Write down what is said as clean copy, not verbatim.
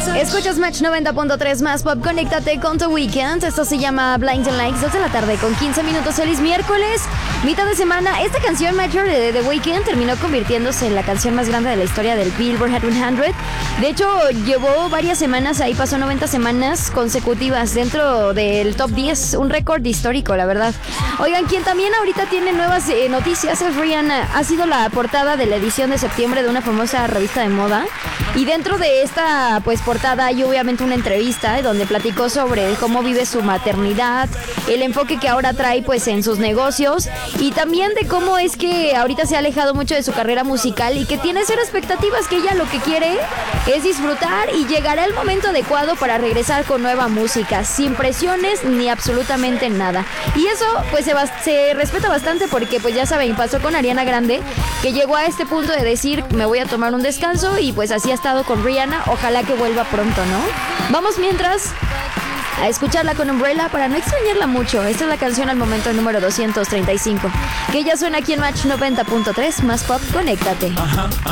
Escuchas Match 90.3 más pop, conéctate con The Weeknd. Esto se llama Blinding Lights, 2 de la tarde con 15 minutos. Feliz miércoles, mitad de semana. Esta canción Major de The Weeknd terminó convirtiéndose en la canción más grande de la historia del Billboard Hot 100. De hecho, llevó varias semanas, ahí pasó 90 semanas consecutivas dentro del top 10, un récord histórico, la verdad. Oigan, quien también ahorita tiene nuevas noticias es Rihanna. Ha sido la portada de la edición de septiembre de una famosa revista de moda. Y dentro de esta pues portada hay obviamente una entrevista donde platicó sobre cómo vive su maternidad, el enfoque que ahora trae pues en sus negocios y también de cómo es que ahorita se ha alejado mucho de su carrera musical y que tiene cero expectativas, que ella lo que quiere es disfrutar y llegará el momento adecuado para regresar con nueva música, sin presiones ni absolutamente nada. Y eso pues se respeta bastante porque pues ya saben, pasó con Ariana Grande, que llegó a este punto de decir me voy a tomar un descanso y pues así ha estado con Rihanna, ojalá que vuelva pronto, ¿no? Vamos mientras a escucharla con Umbrella para no extrañarla mucho. Esta es la canción al momento número 235, que ya suena aquí en Match 90.3 más pop, conéctate.